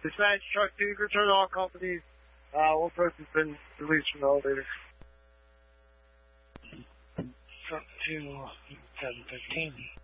Dispatch truck 2, return to all companies. One person's been released from the elevator. Truck 2, 715.